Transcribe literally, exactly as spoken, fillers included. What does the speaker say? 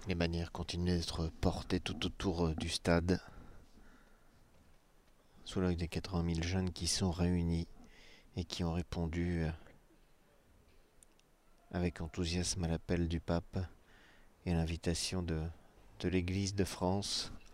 Les bannières continuent d'être portées tout autour du stade, sous l'œil des quatre-vingt mille jeunes qui sont réunis et qui ont répondu avec enthousiasme à l'appel du pape et à l'invitation de, de l'Église de France